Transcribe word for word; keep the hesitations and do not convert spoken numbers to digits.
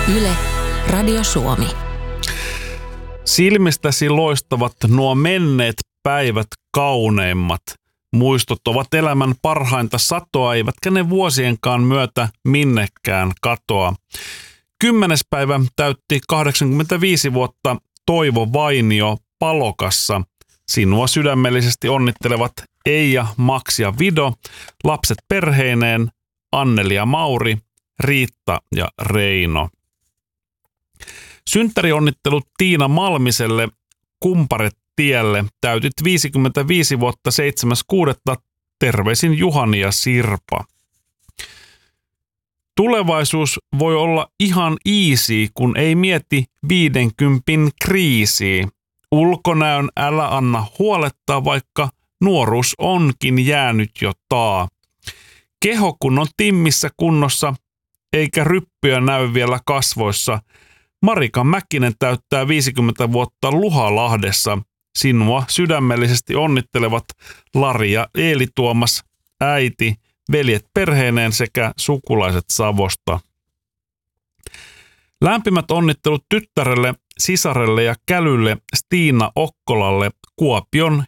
Yle, Radio Suomi. Silmistäsi loistavat nuo menneet päivät kauneimmat. Muistot ovat elämän parhainta satoa, eivätkä ne vuosienkaan myötä minnekään katoa. Kymmenes päivä täytti kahdeksankymmentäviisi vuotta Toivo Vainio Palokassa. Sinua sydämellisesti onnittelevat Eija, Max ja Vido, lapset perheineen, Anneli ja Mauri, Riitta ja Reino. Synttärionnittelut Tiina Malmiselle Kumparetielle. Täytit viisikymmentäviisi vuotta seitsemäs kuudetta. Terveisin Juhani ja Sirpa. Tulevaisuus voi olla ihan easy, kun ei mieti viidenkympin kriisiä. Ulkonäön älä anna huolettaa, vaikka nuoruus onkin jäänyt jo taa. Keho kun on timmissä kunnossa, eikä ryppyä näy vielä kasvoissa. Marika Mäkinen täyttää viisikymmentä vuotta Luhalahdessa. Sinua sydämellisesti onnittelevat Lari ja Eeli Tuomas, äiti, veljet perheineen sekä sukulaiset Savosta. Lämpimät onnittelut tyttärelle, sisarelle ja kälylle Stiina Okkolalle Kuopion